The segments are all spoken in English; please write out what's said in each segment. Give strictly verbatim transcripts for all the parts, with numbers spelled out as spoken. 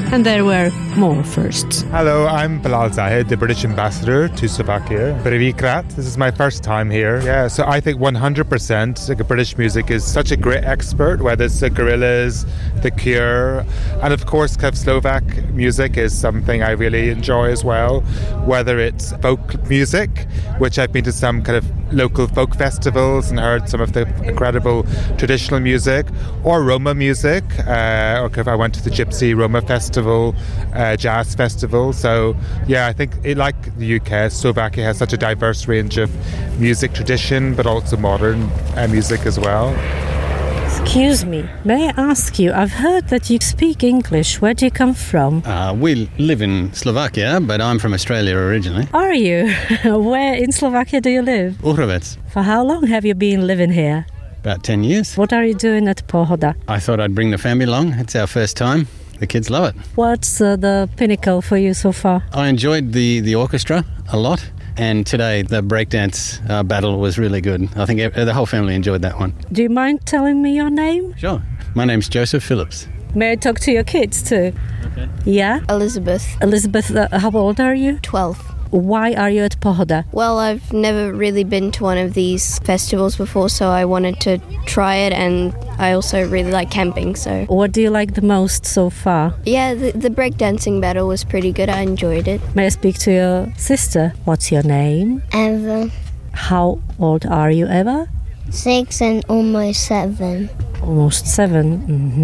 And there were more firsts. Hello, I'm Bilal Zahid, the British ambassador to Slovakia. Privikrat. This is my first time here. Yeah, so I think one hundred percent like, British music is such a great expert, whether it's the Gorillaz, The Cure, and of course kind of Slovak music is something I really enjoy as well, whether it's folk music, which I've been to some kind of local folk festivals and heard some of the incredible traditional music, or Roma music, uh, or if I went to the Gypsy Roma Festival, uh, jazz festival. So yeah, I think it, like the U K, Slovakia has such a diverse range of music tradition, but also modern uh, music as well. Excuse me, may I ask you, I've heard that you speak English. Where do you come from? Uh, we live in Slovakia, but I'm from Australia originally. Are you? Where in Slovakia do you live? Uhrovec. For how long have you been living here? About ten years. What are you doing at Pohoda? I thought I'd bring the family along. It's our first time. The kids love it. What's uh, the pinnacle for you so far? I enjoyed the, the orchestra a lot. And today, the breakdance uh, battle was really good. I think the whole family enjoyed that one. Do you mind telling me your name? Sure. My name's Joseph Phillips. May I talk to your kids too? Okay. Yeah? Elizabeth. Elizabeth, uh, how old are you? twelve. Why are you at Pohoda? Well, I've never really been to one of these festivals before, so I wanted to try it, and I also really like camping, so... What do you like the most so far? Yeah, the, the breakdancing battle was pretty good. I enjoyed it. May I speak to your sister? What's your name? Eva. How old are you, Eva? Six and almost seven. Almost seven.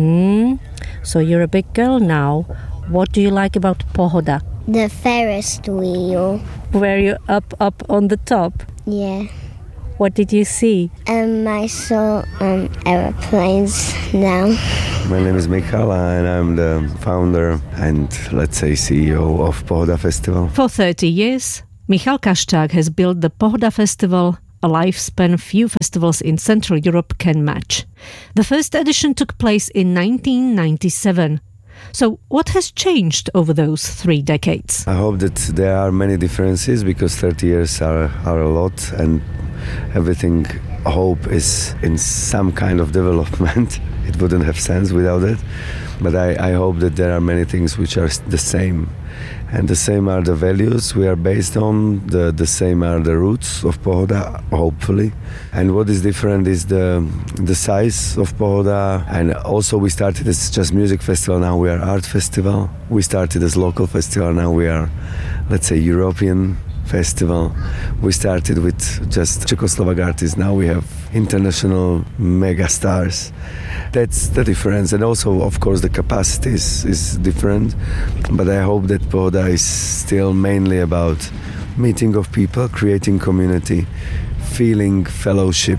Mm-hmm. So you're a big girl now. What do you like about Pohoda? The Ferris wheel. Were you up, up on the top? Yeah. What did you see? Um, I saw um, aeroplanes now. My name is Michal and I'm the founder and, let's say, C E O of Pohoda Festival. For thirty years, Michal Kaščák has built the Pohoda Festival, a lifespan few festivals in Central Europe can match. The first edition took place in nineteen ninety-seven. So what has changed over those three decades? I hope that there are many differences because thirty years are, are a lot and everything, I hope, is in some kind of development. It wouldn't have sense without it. But I, I hope that there are many things which are the same. And the same are the values we are based on, the, the same are the roots of Pohoda, hopefully. And what is different is the the size of Pohoda. And also we started as just music festival, now we are art festival. We started as local festival, now we are, let's say, European festival. We started with just Czechoslovak artists, now we have international mega stars. That's the difference, and also of course the capacity is, is different, but I hope that Pohoda is still mainly about meeting of people, creating community, feeling fellowship,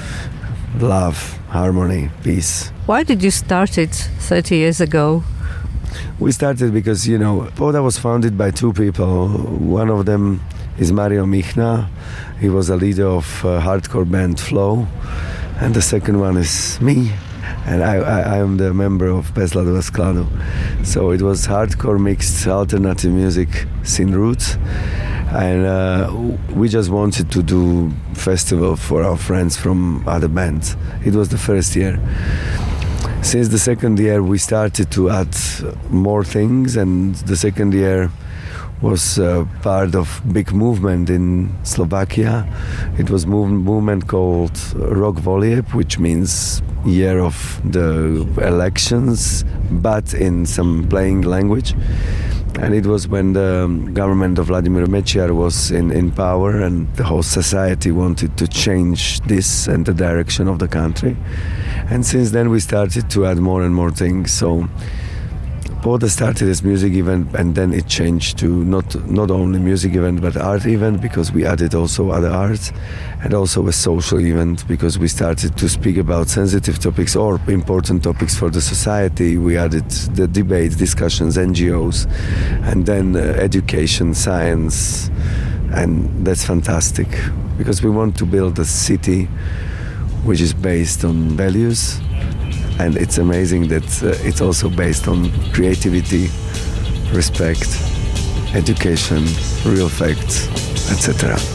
love, harmony, peace. Why did you start it thirty years ago? We started because, you know, Pohoda was founded by two people. One of them is Mario Michna. He was a leader of a hardcore band Flow. And the second one is me. And I, I, I am the member of Pesla do Skladu. So it was hardcore mixed alternative music scene roots. And uh, we just wanted to do festival for our friends from other bands. It was the first year. Since the second year we started to add more things, and the second year was uh, part of big movement in Slovakia. It was move- movement called Rok Volieb, which means year of the elections, but in some playing language. And it was when the government of Vladimir Mečiar was in, in power, and the whole society wanted to change this and the direction of the country. And since then we started to add more and more things. So Pohoda started as music event, and then it changed to not not only music event but art event, because we added also other arts, and also a social event because we started to speak about sensitive topics or important topics for the society. We added the debates, discussions, N G Os, and then uh, education, science, and that's fantastic because we want to build a city which is based on values. And it's amazing that uh, it's also based on creativity, respect, education, real facts, et cetera.